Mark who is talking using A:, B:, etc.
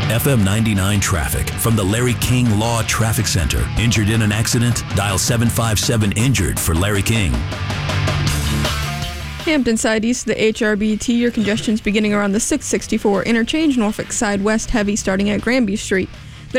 A: FM 99 traffic from the Larry King Law Traffic Center. Injured in an accident? Dial 757-INJURED for Larry King.
B: Hampton side east of the HRBT, your congestion's beginning around the 664 interchange. Norfolk side west heavy starting at Granby Street.